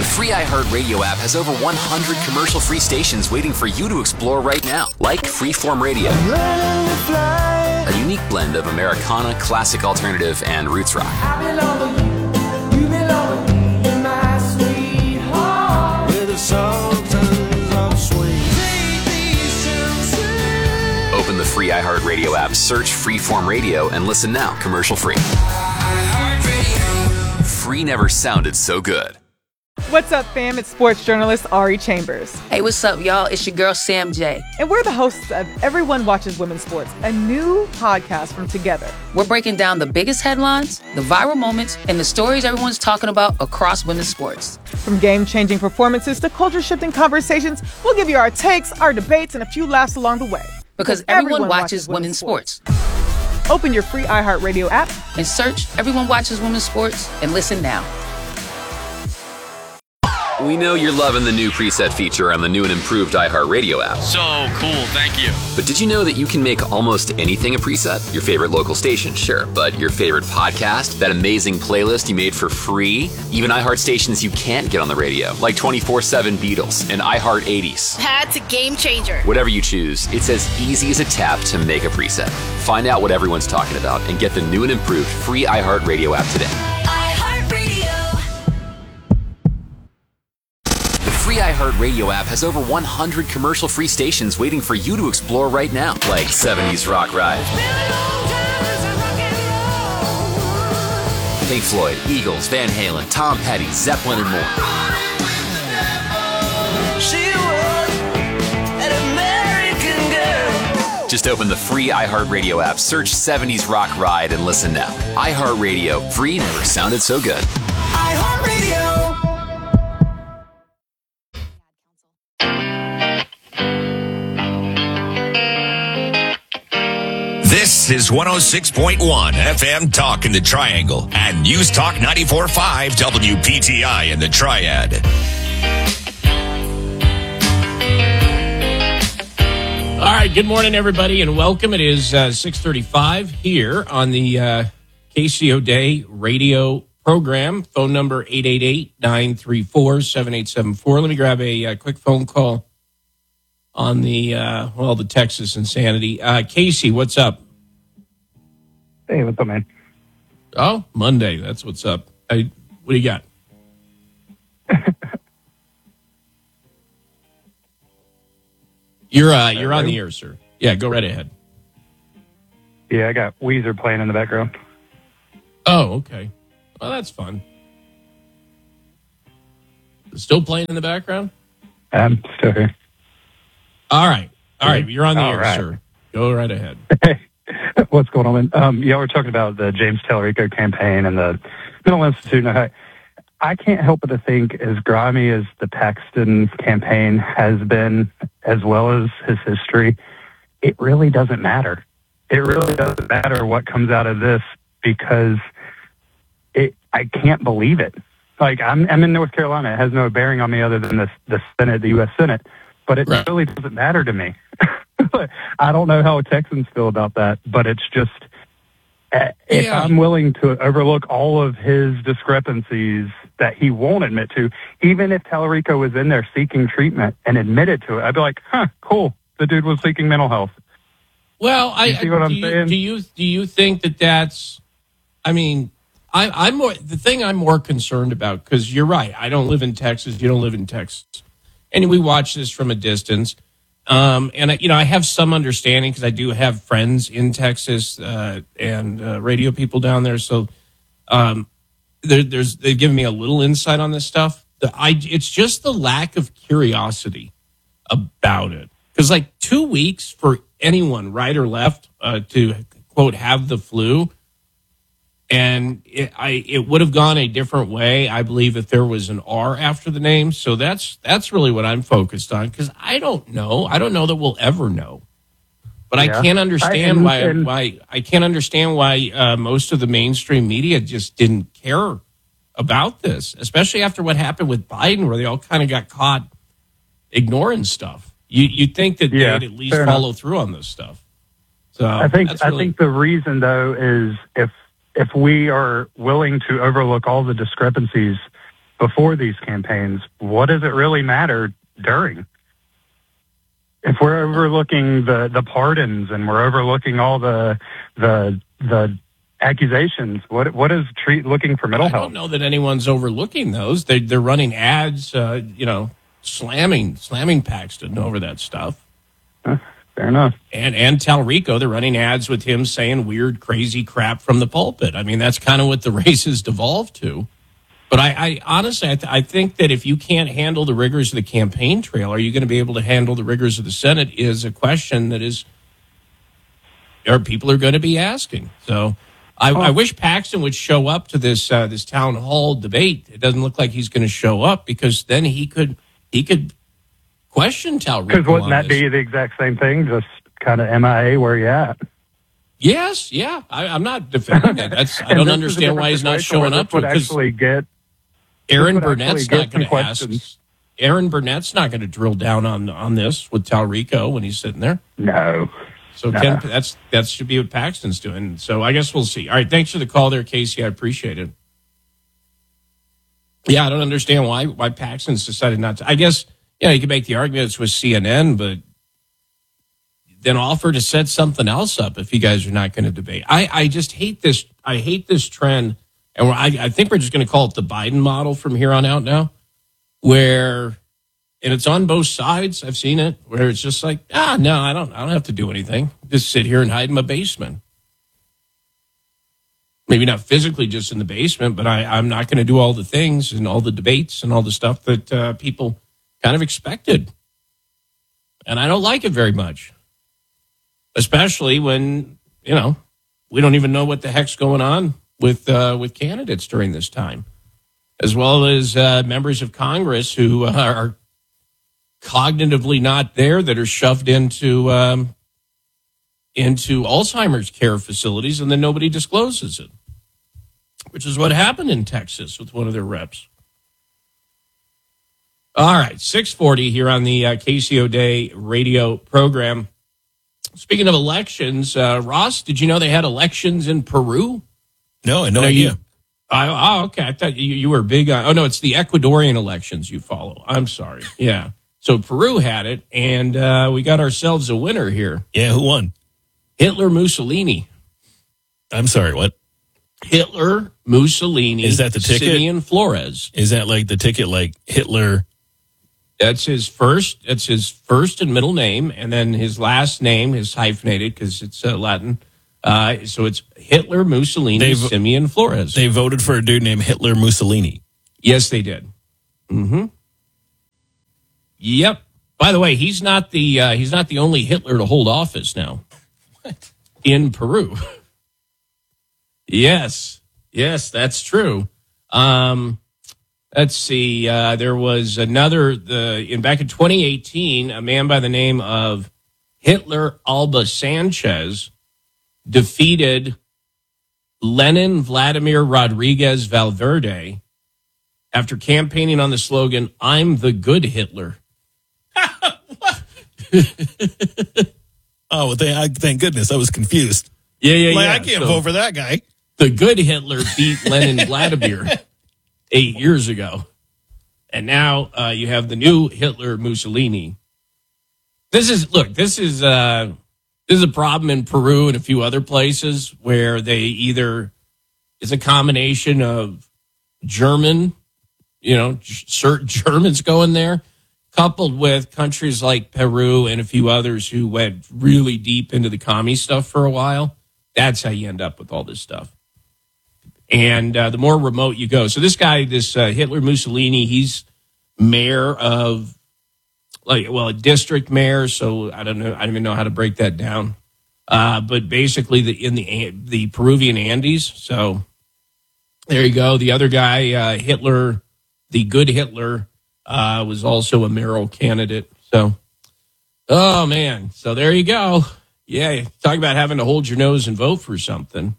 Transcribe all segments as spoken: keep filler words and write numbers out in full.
free iHeartRadio app has over one hundred commercial-free stations waiting for you to explore right now, like Freeform Radio, a unique blend of Americana, classic alternative, and roots rock. I belong to you, you belong to me, you're my sweetheart. With the sultans of swing. Open the free iHeartRadio app, search Freeform Radio, and listen now, commercial-free. Free never sounded so good. What's up, fam? It's sports journalist Ari Chambers. Hey, what's up, y'all? It's your girl, Sam J. And we're the hosts of Everyone Watches Women's Sports, a new podcast from Together. We're breaking down the biggest headlines, the viral moments, and the stories everyone's talking about across women's sports. From game-changing performances to culture-shifting conversations, we'll give you our takes, our debates, and a few laughs along the way. Because, because everyone, everyone watches, watches women's sports. sports. Open your free iHeartRadio app and search Everyone Watches Women's Sports and listen now. We know you're loving the new preset feature on the new and improved iHeartRadio app. So cool, thank you. But did you know that you can make almost anything a preset? Your favorite local station, sure, but your favorite podcast, that amazing playlist you made for free, even iHeart stations you can't get on the radio, like twenty-four seven Beatles and iHeart eighties. That's a game changer. Whatever you choose, it's as easy as a tap to make a preset. Find out what everyone's talking about and get the new and improved free iHeartRadio app today. The free iHeartRadio app has over one hundred commercial-free stations waiting for you to explore right now, like seventies Rock Ride, Pink Floyd, Eagles, Van Halen, Tom Petty, Zeppelin, and more. Just open the free iHeartRadio app, search seventies Rock Ride, and listen now. iHeartRadio, free never sounded so good. iHeartRadio. This is one oh six point one F M Talk in the Triangle and News Talk ninety-four point five W P T I in the Triad. All right, good morning, everybody, and welcome. It is uh, six thirty-five here on the uh, K C O Day radio program. Phone number eight eight eight, nine three four, seven eight seven four. Let me grab a, a quick phone call on the, uh, well, the Texas Insanity. Uh, Casey, what's up? Hey, what's up, man? Oh, Monday. That's what's up. Hey, what do you got? you're uh, you're on the air, sir. Yeah, go right ahead. Yeah, I got Weezer playing in the background. Oh, okay. Well, that's fun. Still playing in the background? I'm still here. All right. All right. You're on the All air, right. sir. Go right ahead. Hey, what's going on, man? Um, yeah, we're talking about the James Tallarico campaign and the Mental Institute. And I, I can't help but to think, as grimy as the Paxton campaign has been, as well as his history, it really doesn't matter. It really doesn't matter what comes out of this, because it. I can't believe it. Like, I'm, I'm in North Carolina. It has no bearing on me other than the, the Senate, the U S Senate. But it right. really doesn't matter to me. I don't know how Texans feel about that, but it's just, if yeah. I'm willing to overlook all of his discrepancies that he won't admit to, even if Tallarico was in there seeking treatment and admitted to it, I'd be like, huh, cool. The dude was seeking mental health. Well, I, you see what I, I'm do, saying? You, do you do you think that that's? I mean, I, I'm more the thing I'm more concerned about, because you're right. I don't live in Texas. You don't live in Texas, and we watch this from a distance. Um, and I, you know, I have some understanding because I do have friends in Texas uh, and uh, radio people down there. So um, there, there's they've given me a little insight on this stuff. The, I, it's just the lack of curiosity about it. Because like two weeks for anyone, right or left, uh, to quote have the flu, and it, I it would have gone a different way, I believe, if there was an R after the name. So that's that's really what I'm focused on, because I don't know. I don't know that we'll ever know. But yeah. I can't understand I, and, why and, why I can't understand why uh, most of the mainstream media just didn't care about this, especially after what happened with Biden, where they all kind of got caught ignoring stuff. You you think that yeah, they'd at least follow enough. through on this stuff? So I think really... I think the reason though is if if we are willing to overlook all the discrepancies before these campaigns, what does it really matter during? If we're overlooking the, the pardons and we're overlooking all the the the accusations, what what is treat looking for mental I health? don't know that anyone's overlooking those. They they're running ads, uh, you know, slamming slamming Paxton over that stuff. Huh, fair enough. And and Talrico, they're running ads with him saying weird, crazy crap from the pulpit. I mean, that's kind of what the race has devolved to. But I, I honestly, I, th- I think that if you can't handle the rigors of the campaign trail, are you going to be able to handle the rigors of the Senate? Is a question that is, or people are going to be asking. So, I, I wish Paxton would show up to this uh, this town hall debate. It doesn't look like he's going to show up, because then he could he could question Talrico. Because wouldn't that this. be the exact same thing? Just kind of M I A where you at? Yes, yeah. I, I'm not defending that. That's I don't understand why he's not showing up to would it. 'cause actually get Aaron would Burnett's actually not get some going to ask. questions. Aaron Burnett's not going to drill down on on this with Talrico when he's sitting there. No. So No. Ken, that's that should be what Paxton's doing. So I guess we'll see. All right, thanks for the call there, Casey. I appreciate it. Yeah, I don't understand why why Paxton's decided not to. I guess yeah, you can make the argument it's with C N N, but then offer to set something else up if you guys are not going to debate. I, I just hate this. I hate this trend. And we're, I, I think we're just going to call it the Biden model from here on out now, where, and it's on both sides. I've seen it where it's just like, ah, no, I don't, I don't have to do anything. Just sit here and hide in my basement. Maybe not physically just in the basement, but I, I'm not going to do all the things and all the debates and all the stuff that uh, people kind of expected. And I don't like it very much, especially when, you know, we don't even know what the heck's going on with uh, with candidates during this time, as well as uh, members of Congress who uh, are cognitively not there, that are shoved into um, into Alzheimer's care facilities, and then nobody discloses it, which is what happened in Texas with one of their reps. All right, six forty here on the uh, K C O Day radio program. Speaking of elections, uh, Ross, did you know they had elections in Peru? No, I had no No, idea. you- I, oh, okay. I thought you, you were big on. Oh no, it's the Ecuadorian elections you follow. I'm sorry. Yeah. So Peru had it, and uh, we got ourselves a winner here. Yeah, who won? Hitler Mussolini. I'm sorry, what? Hitler Mussolini. Is that the ticket? Simeon Flores. Is that like the ticket like Hitler? That's his first. That's his first and middle name, and then his last name is hyphenated because it's uh, Latin. Uh, so it's Hitler Mussolini They've- Simeon Flores. They voted for a dude named Hitler Mussolini. Yes, they did. Mm-hmm. Yep. By the way, he's not the uh, he's not the only Hitler to hold office now. What? In Peru. Yes, yes, that's true. Um, let's see. Uh, there was another the in back in twenty eighteen, a man by the name of Hitler Alba Sanchez defeated Lenin Vladimir Rodriguez Valverde after campaigning on the slogan, "I'm the good Hitler." Oh, well, thank, I, thank goodness. I was confused. Yeah, yeah, Like, yeah. I can't So vote for that guy. the good Hitler beat Lenin Vladimir eight years ago. And now uh, you have the new Hitler Mussolini. This is, look, this is, uh, this is a problem in Peru and a few other places where they either, it's a combination of German, you know, certain Germans going there, coupled with countries like Peru and a few others who went really deep into the commie stuff for a while. That's how you end up with all this stuff. And uh, the more remote you go. So this guy, this uh, Hitler Mussolini, he's mayor of, like, well, a district mayor. So I don't know. I don't even know how to break that down. Uh, but basically the in the the Peruvian Andes. So there you go. The other guy, uh, Hitler, the good Hitler, uh, was also a mayoral candidate. So, oh, man. So there you go. Yeah, talk about having to hold your nose and vote for something.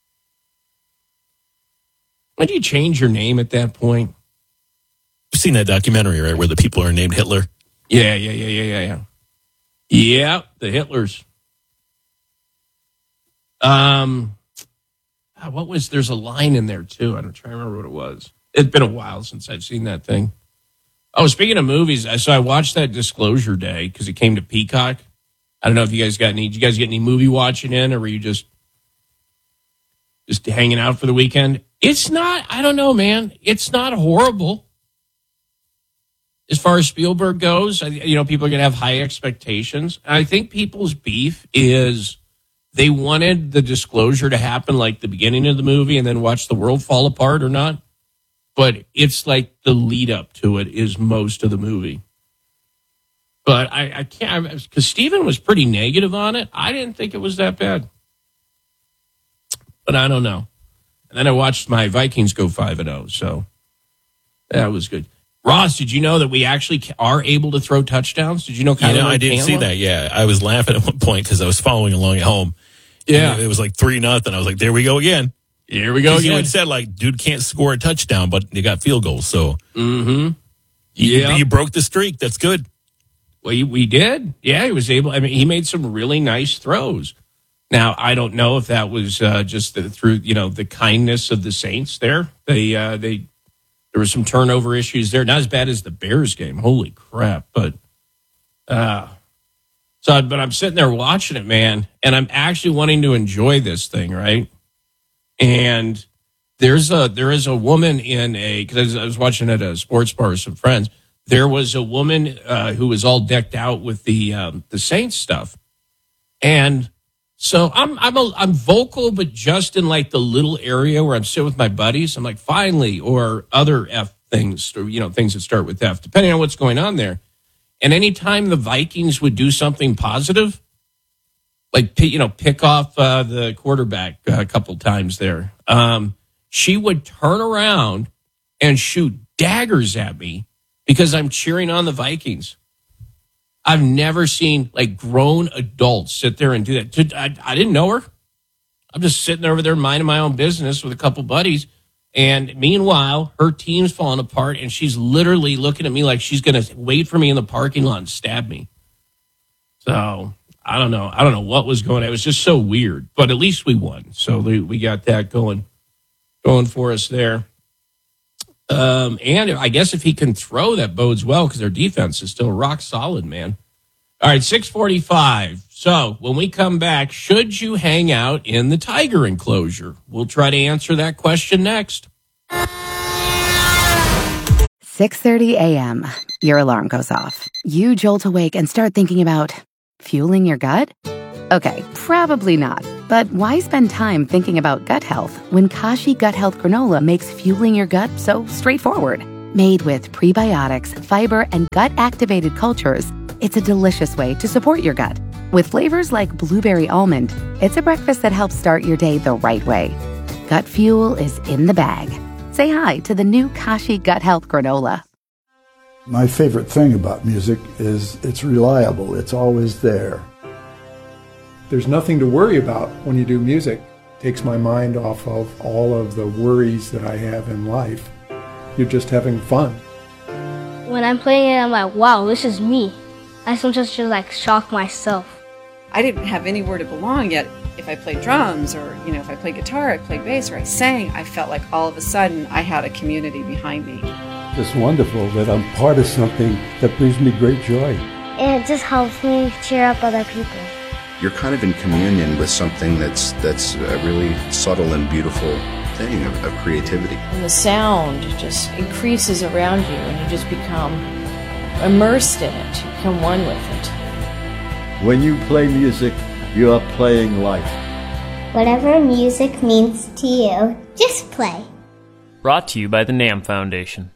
Why do you change your name at that point? You've seen that documentary, right, where the people are named Hitler? Yeah, yeah, yeah, yeah, yeah, yeah. Yeah, the Hitlers. Um, what was, there's a line in there too. I'm trying to remember what it was. It's been a while since I've seen that thing. Oh, speaking of movies, so I watched that Disclosure Day because it came to Peacock. I don't know if you guys got any. Did you guys get any movie watching in, or were you just just hanging out for the weekend? It's not. I don't know, man. It's not horrible as far as Spielberg goes. You know, people are going to have high expectations. I think people's beef is they wanted the disclosure to happen like the beginning of the movie and then watch the world fall apart or not. But it's like the lead up to it is most of the movie. But I, I can't, because Steven was pretty negative on it. I didn't think it was that bad. But I don't know. And then I watched my Vikings go five and oh, so that was good. Ross, did you know that we actually are able to throw touchdowns? Did you know? You know, I didn't see that. Yeah, I was laughing at one point because I was following along at home. Yeah, it was like three nothing. I was like, "There we go again." Here we go again. You had said like, "Dude can't score a touchdown, but they got field goals." So, mm-hmm. yeah, you, you broke the streak. That's good. Well, we, we did. Yeah, he was able. I mean, he made some really nice throws. Now, I don't know if that was uh, just the, through you know the kindness of the Saints. There, they uh, they. There were some turnover issues there. Not as bad as the Bears game. Holy crap. But uh, so, but I'm sitting there watching it, man, and I'm actually wanting to enjoy this thing, right? And there's a there is a woman in a, because I was watching at a sports bar with some friends. There was a woman uh, who was all decked out with the um, the Saints stuff. And so I'm I'm a, I'm vocal, but just in like the little area where I'm sitting with my buddies. I'm like, finally, or other F things, or you know, things that start with F, depending on what's going on there. And anytime the Vikings would do something positive, like you know, pick off uh, the quarterback a couple times there, um, she would turn around and shoot daggers at me because I'm cheering on the Vikings. I've never seen like grown adults sit there and do that. I, I didn't know her. I'm just sitting over there minding my own business with a couple buddies. And meanwhile, her team's falling apart and she's literally looking at me like she's going to wait for me in the parking lot and stab me. So I don't know. I don't know what was going on. It was just so weird, but at least we won. So we got that going, going for us there. Um, and I guess if he can throw, that bodes well because their defense is still rock solid, man. All right, six forty-five. So when we come back, should you hang out in the tiger enclosure? We'll try to answer that question next. six thirty a.m. Your alarm goes off. You jolt awake and start thinking about fueling your gut? Okay, probably not. But why spend time thinking about gut health when Kashi Gut Health Granola makes fueling your gut so straightforward? Made with prebiotics, fiber, and gut-activated cultures, it's a delicious way to support your gut. With flavors like blueberry almond, it's a breakfast that helps start your day the right way. Gut fuel is in the bag. Say hi to the new Kashi Gut Health Granola. My favorite thing about music is it's reliable. It's always there. There's nothing to worry about when you do music. It takes my mind off of all of the worries that I have in life. You're just having fun. When I'm playing it, I'm like, wow, this is me. I sometimes just like shock myself. I didn't have anywhere to belong yet. If I played drums or, you know, if I played guitar, I played bass, or I sang, I felt like all of a sudden I had a community behind me. It's wonderful that I'm part of something that brings me great joy. And it just helps me cheer up other people. You're kind of in communion with something that's that's a really subtle and beautiful thing of, of creativity. And the sound just increases around you and you just become immersed in it. You become one with it. When you play music, you are playing life. Whatever music means to you, just play. Brought to you by the NAMM Foundation.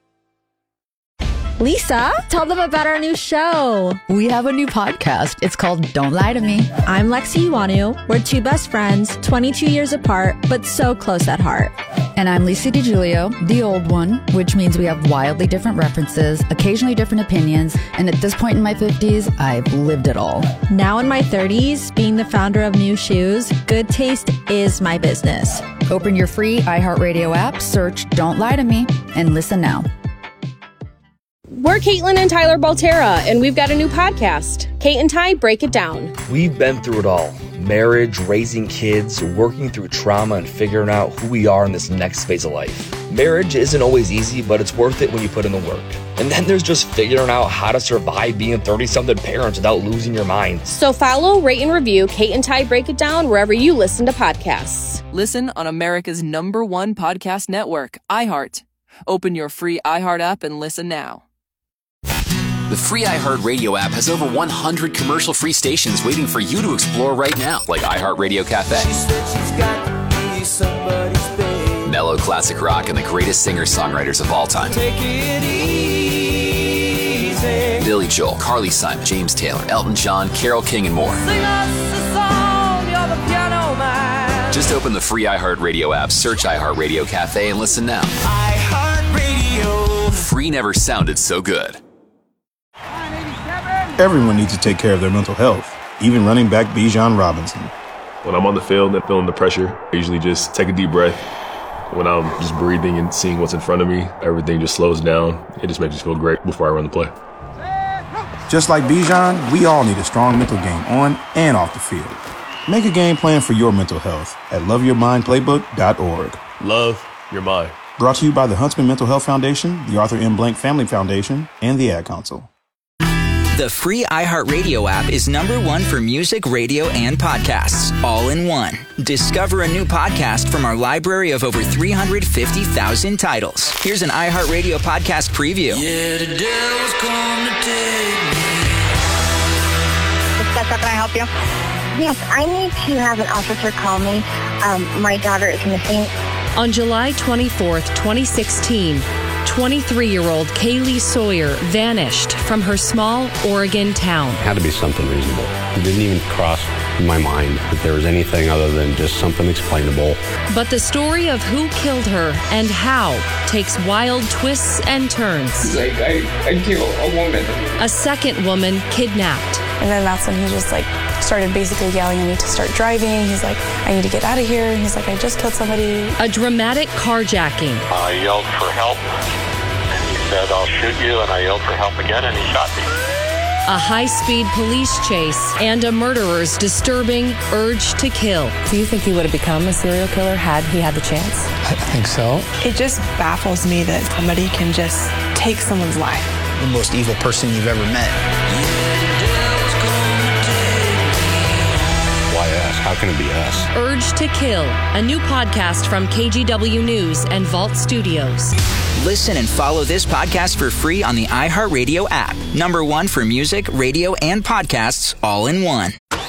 Lisa, tell them about our new show. We have a new podcast. It's called Don't Lie to Me. I'm Lexi Iwanu. We're two best friends, twenty-two years apart, but so close at heart. And I'm Lisa DiGiulio, the old one, which means we have wildly different references, occasionally different opinions, and at this point in my fifties, I've lived it all. Now in my thirties, being the founder of New Shoes, good taste is my business. Open your free iHeartRadio app, search Don't Lie to Me, and listen now. We're Caitlin and Tyler Baltera, and we've got a new podcast, Kate and Ty Break It Down. We've been through it all. marriage, raising kids, working through trauma, and figuring out who we are in this next phase of life. Marriage isn't always easy, but it's worth it when you put in the work. And then there's just figuring out how to survive being thirty-something parents without losing your mind. So follow, rate, and review Kate and Ty Break It Down wherever you listen to podcasts. Listen on America's number one podcast network, iHeart. Open your free iHeart app and listen now. The free iHeartRadio app has over one hundred commercial-free stations waiting for you to explore right now, like iHeartRadio Cafe. She said she's got to be somebody's babe. Mellow classic rock and the greatest singer-songwriters of all time. Take it easy. Billy Joel, Carly Simon, James Taylor, Elton John, Carole King, and more. Sing us a song, you're the piano man. Just open the free iHeartRadio app, search iHeartRadio Cafe, and listen now. iHeartRadio. Free never sounded so good. Everyone needs to take care of their mental health, even running back Bijan Robinson. When I'm on the field and feeling the pressure, I usually just take a deep breath. When I'm just breathing and seeing what's in front of me, everything just slows down. It just makes me feel great before I run the play. Just like Bijan, we all need a strong mental game on and off the field. Make a game plan for your mental health at love your mind playbook dot org. Love your mind. Brought to you by the Huntsman Mental Health Foundation, the Arthur M. Blank Family Foundation, and the Ad Council. The free iHeartRadio app is number one for music, radio, and podcasts, all in one. Discover a new podcast from our library of over three hundred fifty thousand titles. Here's an iHeartRadio podcast preview. Yeah, the devil's come to take me. Can I help you? Yes, I need to have an officer call me. Um, my daughter is missing. On July twenty-fourth, twenty sixteen, twenty-three-year-old Kaylee Sawyer vanished from her small Oregon town. It had to be something reasonable. It didn't even cross my mind that there was anything other than just something explainable. But the story of who killed her and how takes wild twists and turns. Like, I, I killed a woman. A second woman kidnapped. And then that's when he just like started basically yelling at me to start driving. He's like, I need to get out of here. He's like, I just killed somebody. A dramatic carjacking. I yelled for help. He said, I'll shoot you, and I yelled for help again, and he shot me. A high-speed police chase and a murderer's disturbing urge to kill. Do you think he would have become a serial killer had he had the chance? I think so. It just baffles me that somebody can just take someone's life. The most evil person you've ever met. Why us? How can it be us? Urge to Kill, a new podcast from K G W News and Vault Studios. Listen and follow this podcast for free on the iHeartRadio app. Number one for music, radio, and podcasts, all in one.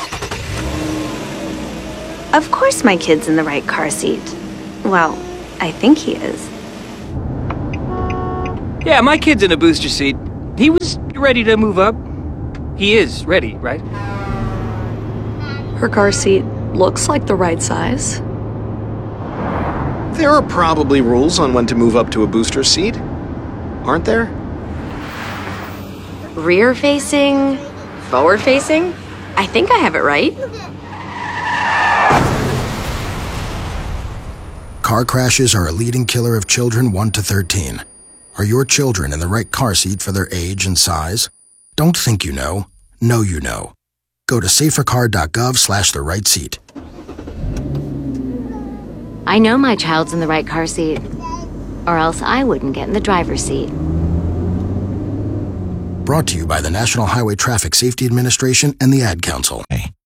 Of course my kid's in the right car seat. Well, I think he is. Yeah, my kid's in a booster seat. He was ready to move up. He is ready, right? Her car seat looks like the right size. There are probably rules on when to move up to a booster seat, aren't there? Rear facing, forward facing. I think I have it right. Car crashes are a leading killer of children one to thirteen. Are your children in the right car seat for their age and size? Don't think you know. Know you know. Go to safercar.gov slash the right seat. I know my child's in the right car seat, or else I wouldn't get in the driver's seat. Brought to you by the National Highway Traffic Safety Administration and the Ad Council.